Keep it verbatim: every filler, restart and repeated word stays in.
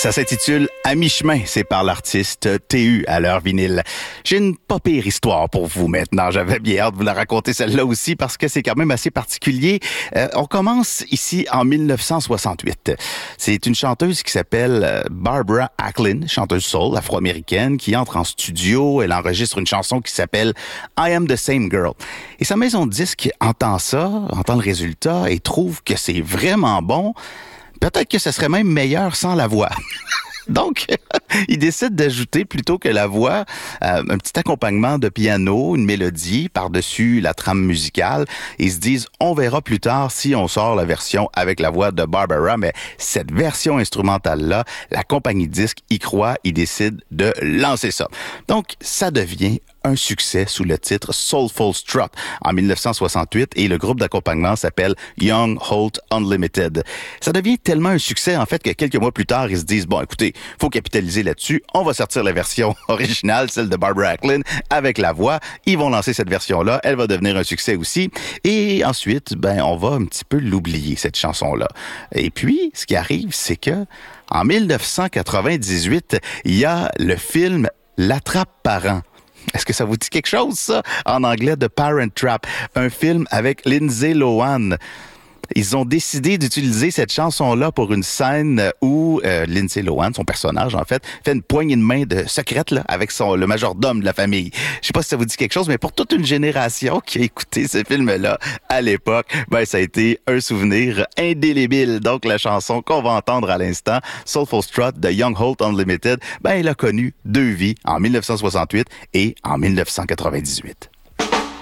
Ça s'intitule « À mi-chemin », c'est par l'artiste T U à l'heure vinyle. J'ai une pas pire histoire pour vous maintenant. J'avais bien hâte de vous la raconter celle-là aussi parce que c'est quand même assez particulier. Euh, on commence ici en mille neuf cent soixante-huit. C'est une chanteuse qui s'appelle Barbara Acklin, chanteuse soul afro-américaine, qui entre en studio. Elle enregistre une chanson qui s'appelle « I Am the Same Girl ». Et sa maison de disque entend ça, entend le résultat et trouve que c'est vraiment bon. Peut-être que ce serait même meilleur sans la voix. Donc, il décide d'ajouter, plutôt que la voix, euh, un petit accompagnement de piano, une mélodie par-dessus la trame musicale. Ils se disent, on verra plus tard si on sort la version avec la voix de Barbara, mais cette version instrumentale-là, la compagnie disque y croit, ils décident de lancer ça. Donc, ça devient un succès sous le titre Soulful Strut en mille neuf cent soixante-huit et le groupe d'accompagnement s'appelle Young Holt Unlimited. Ça devient tellement un succès, en fait, que quelques mois plus tard, ils se disent, bon, écoutez, faut capitaliser là-dessus, on va sortir la version originale, celle de Barbara Acklin, avec la voix. Ils vont lancer cette version-là, elle va devenir un succès aussi. Et ensuite, ben, on va un petit peu l'oublier, cette chanson-là. Et puis, ce qui arrive, c'est que en mille neuf cent quatre-vingt-dix-huit, il y a le film L'Attrape-Parent. Est-ce que ça vous dit quelque chose, ça? En anglais, The Parent Trap, un film avec Lindsay Lohan. Ils ont décidé d'utiliser cette chanson-là pour une scène où euh, Lindsay Lohan, son personnage, en fait, fait une poignée de main de secrète là, avec son, le majordome de la famille. Je sais pas si ça vous dit quelque chose, mais pour toute une génération qui a écouté ce film-là à l'époque, ben ça a été un souvenir indélébile. Donc la chanson qu'on va entendre à l'instant, Soulful Strut de Young Holt Unlimited, ben elle a connu deux vies, en mille neuf cent soixante-huit et en mille neuf cent quatre-vingt-dix-huit.